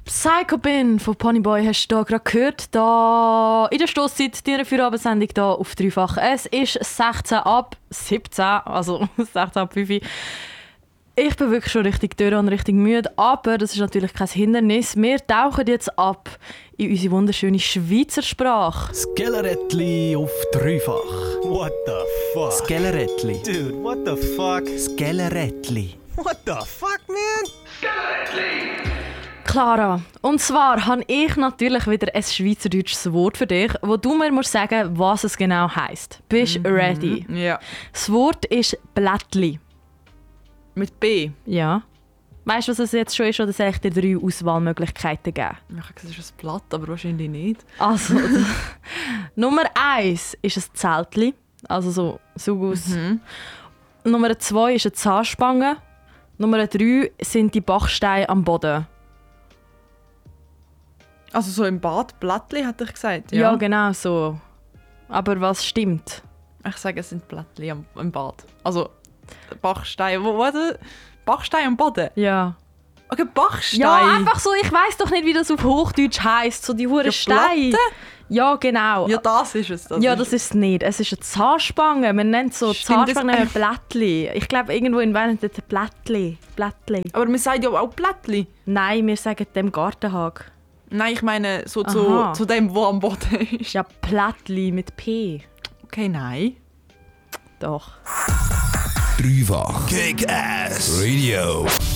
Psycho Bin von Ponyboy hast du hier gerade gehört. Da in der Stosszeit, deiner Feierabendsendung hier auf Dreifach. Es ist 16 ab 17, also 16 ab 5. Ich bin wirklich schon richtig durch und richtig müde, aber das ist natürlich kein Hindernis. Wir tauchen jetzt ab in unsere wunderschöne Schweizer Sprache. Skelerettli auf Dreifach. What the fuck? Skelerettli. Dude, what the fuck? Skelerettli. What the fuck, man? Clara, und zwar habe ich natürlich wieder ein schweizerdeutsches Wort für dich, wo du mir musst sagen, was es genau heisst. Bist du ready? Ja. Das Wort ist Blättli. Mit B. Ja. Weißt du, was es jetzt schon ist, oder soll ich dir 3 Auswahlmöglichkeiten geben? Ich habe gesagt, es ist ein Blatt, aber wahrscheinlich nicht. Also, Nummer 1 ist ein Zeltli, also so aus. Nummer 2 ist eine Zahnspange. Nummer 3 sind die Bachsteine am Boden. Also so im Bad, Blättli, hätte ich gesagt. Ja, genau so. Aber was stimmt? Ich sage, es sind Blättli im Bad. Also Bachstein. Bachstein am Boden? Ja. Okay, Bachstein. Ja, einfach so, ich weiss doch nicht, wie das auf Hochdeutsch heisst. So die hure Steine. Platte? Ja, genau. Ja, das ist es. Das ist es nicht. Es ist eine Zahnspange. Man nennt so Stimmt, Zahnspange Blättli. Ich glaube, irgendwo in Wien nennt es Blättli. Aber man sagt ja auch Blättli. Nein, wir sagen dem Gartenhag. Nein, ich meine so Aha. zu dem, wo am Boden ist. Ja, Plättli mit P. Okay, nein. Doch. Dreifach. Kick ass. Radio.